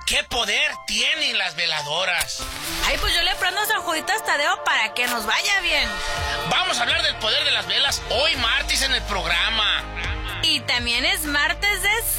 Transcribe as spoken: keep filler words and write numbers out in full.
¿Qué poder tienen las veladoras? Ay, pues yo le prendo a San Juditas Tadeo para que nos vaya bien. Vamos a hablar del poder de las velas hoy martes en el programa. Y también es martes de